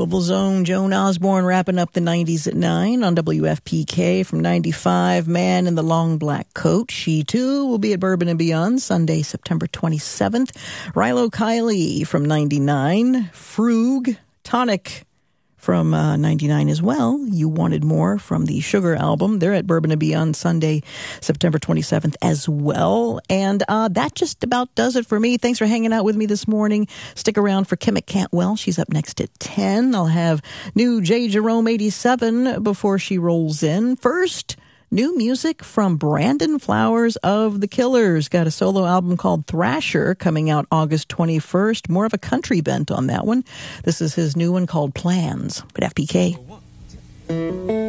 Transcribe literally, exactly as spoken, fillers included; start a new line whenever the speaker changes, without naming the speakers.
Global Zone, Joan Osborne wrapping up the nineties at nine on W F P K from ninety-five. Man in the Long Black Coat. She, too, will be at Bourbon and Beyond Sunday, September twenty-seventh. Rilo Kiley from ninety-nine. Frug, Tonic from uh, ninety-nine as well. You Wanted More from the Sugar album. They're at Bourbon and Beyond Sunday, September twenty-seventh as well. And uh, that just about does it for me. Thanks for hanging out with me this morning. Stick around for Kimmick Cantwell. She's up next at ten. I'll have new J. Jerome eighty-seven before she rolls in. First, new music from Brandon Flowers of The Killers. Got a solo album called Thrasher coming out August twenty-first. More of a country bent on that one. This is his new one called Plans at F P K.